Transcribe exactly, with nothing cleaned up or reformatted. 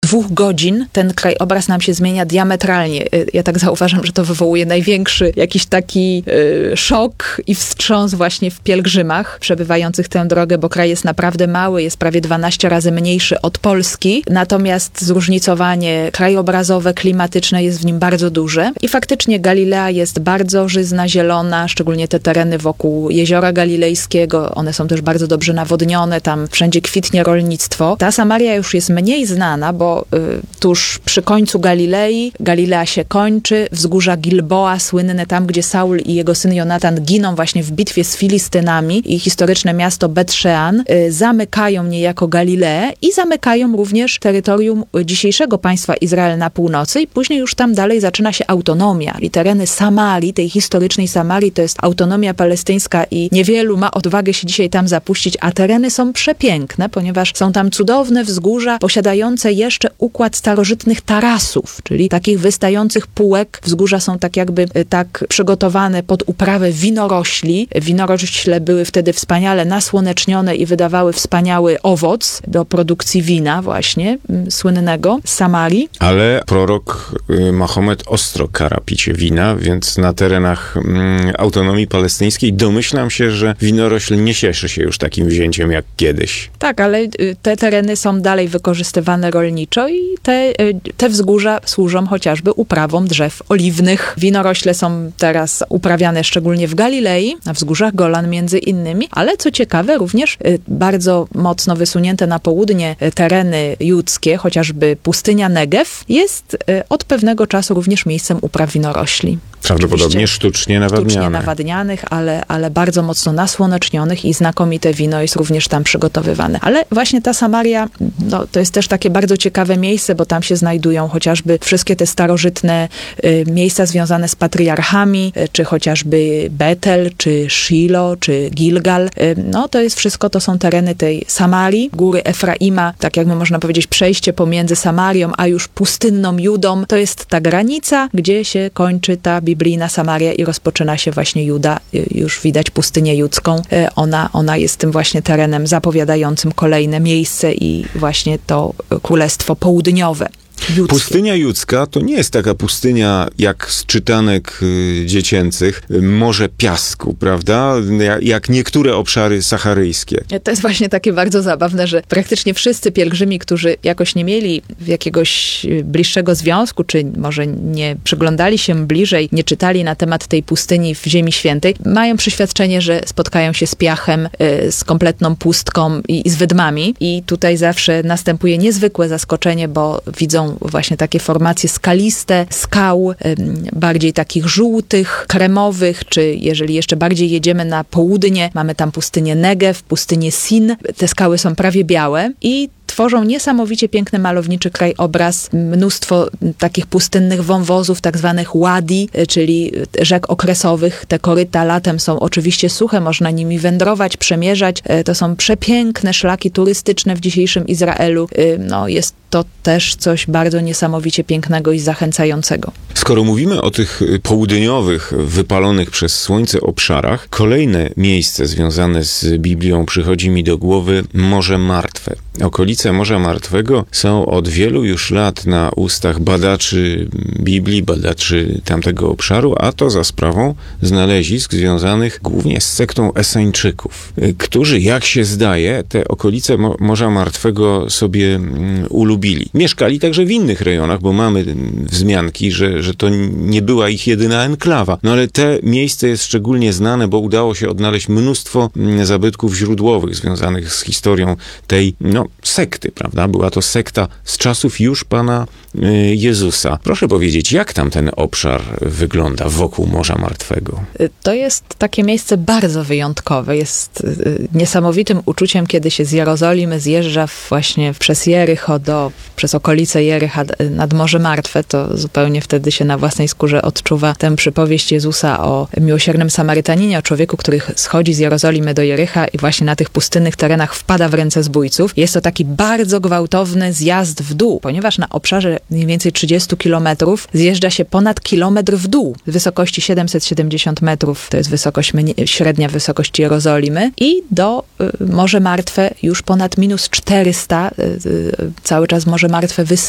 dwóch godzin ten krajobraz nam się zmienia diametralnie. Ja tak zauważam, że to wywołuje największy jakiś taki y, szok i wstrząs właśnie w pielgrzymach przebywających tę drogę, bo kraj jest naprawdę mały, jest prawie dwanaście razy mniejszy od Polski, natomiast zróżnicowanie krajobrazowe, klimatyczne jest w nim bardzo duże i faktycznie Galilea jest bardzo żyzna, zielona, szczególnie te tereny wokół Jeziora Galilejskiego, one są też bardzo dobrze nawodnione, tam wszędzie kwitnie rolnictwo. Ta Samaria już jest mniej znana, bo y, tuż przy końcu Galilei, Galilea się kończy, wzgórza Gilboa, słynne tam, gdzie Saul i jego syn Jonatan giną właśnie w bitwie z Filistynami i historyczne miasto Bet-Szean y, zamykają niejako Galileę i zamykają również terytorium dzisiejszego państwa Izrael na północy i później już tam dalej zaczyna się autonomia. I tereny Samarii, tej historycznej Samarii, to jest autonomia palestyńska i niewielu ma odwagę się dzisiaj tam zapuścić, a tereny są przepiękne, ponieważ są tam cudowne wzgórza posiadające jeszcze układ starożytnych tarasów, czyli takich wystających półek. Wzgórza są tak jakby tak przygotowane pod uprawę winorośli. Winorośle były wtedy wspaniale nasłonecznione i wydawały wspaniały owoc do produkcji wina właśnie, słynnego z Samarii. Ale prorok Mahomet ostro kara picie wina, więc na terenach mm, autonomii palestyńskiej domyślam się, że winorośl nie cieszy się już takim wzięciem jak kiedyś. Tak, ale te tereny są dalej wykorzystywane rolniczo i te, te wzgórza służą chociażby uprawom drzew oliwnych. Winorośle są teraz uprawiane szczególnie w Galilei, na wzgórzach Golan między innymi, ale co ciekawe również bardzo mocno wysunięte na południe tereny judzkie, chociażby pustynia Negew, jest od pewnego czasu również miejscem upraw winorośli. Prawdopodobnie Oczywiście sztucznie nawadniane. Sztucznie nawadnianych, ale, ale bardzo mocno nasłonecznionych i znakomite wino jest również tam przygotowywane. Ale właśnie ta Samaria, no, to jest też takie bardzo ciekawe miejsce, bo tam się znajdują chociażby wszystkie te starożytne y, miejsca związane z patriarchami, y, czy chociażby Betel, czy Shilo, czy Gilgal. Y, no to jest wszystko, to są tereny tej Samarii, góry Efraima, tak jakby można powiedzieć przejście pomiędzy Samarią, a już pustynną Judą. To jest ta granica, gdzie się kończy ta biblijna Samaria i rozpoczyna się właśnie Juda. Już widać pustynię judzką. Ona, ona jest tym właśnie terenem zapowiadającym kolejne miejsce i właśnie to Królestwo Południowe. Judzkie. Pustynia judzka to nie jest taka pustynia jak z czytanek y, dziecięcych, y, morze piasku, prawda? Jak, jak niektóre obszary saharyjskie. To jest właśnie takie bardzo zabawne, że praktycznie wszyscy pielgrzymi, którzy jakoś nie mieli jakiegoś bliższego związku, czy może nie przyglądali się bliżej, nie czytali na temat tej pustyni w Ziemi Świętej, mają przeświadczenie, że spotkają się z piachem, y, z kompletną pustką i, i z wydmami. I tutaj zawsze następuje niezwykłe zaskoczenie, bo widzą właśnie takie formacje skaliste, skał, bardziej takich żółtych, kremowych, czy jeżeli jeszcze bardziej jedziemy na południe, mamy tam pustynię Negew, pustynię Sin. Te skały są prawie białe i tworzą niesamowicie piękny, malowniczy krajobraz. Mnóstwo takich pustynnych wąwozów, tak zwanych wadi, czyli rzek okresowych. Te koryta latem są oczywiście suche, można nimi wędrować, przemierzać. To są przepiękne szlaki turystyczne w dzisiejszym Izraelu. No, jest to też coś bardzo niesamowicie pięknego i zachęcającego. Skoro mówimy o tych południowych, wypalonych przez słońce obszarach, kolejne miejsce związane z Biblią przychodzi mi do głowy Morze Martwe. Okolice Morza Martwego są od wielu już lat na ustach badaczy Biblii, badaczy tamtego obszaru, a to za sprawą znalezisk związanych głównie z sektą Eseńczyków, którzy, jak się zdaje, te okolice Morza Martwego sobie ulubili. Mieszkali także w innych rejonach, bo mamy wzmianki, że, że to nie była ich jedyna enklawa. No ale te miejsce jest szczególnie znane, bo udało się odnaleźć mnóstwo zabytków źródłowych związanych z historią tej, no, sekty, prawda? Była to sekta z czasów już Pana Jezusa. Proszę powiedzieć, jak tam ten obszar wygląda wokół Morza Martwego? To jest takie miejsce bardzo wyjątkowe. Jest niesamowitym uczuciem, kiedy się z Jerozolimy zjeżdża właśnie przez Jericho do, przez okolice Jericha nad Morze Martwe. To zupełnie wtedy się na własnej skórze odczuwa tę przypowieść Jezusa o miłosiernym Samarytaninie, o człowieku, który schodzi z Jerozolimy do Jericha i właśnie na tych pustynnych terenach wpada w ręce zbójców. Jest to taki bardzo gwałtowny zjazd w dół, ponieważ na obszarze mniej więcej trzydziestu kilometrów zjeżdża się ponad kilometr w dół. W wysokości siedemset siedemdziesiąt metrów, to jest wysokość, średnia wysokość Jerozolimy i do y, Morze Martwe już ponad minus czterysta, y, y, cały czas Morze Martwe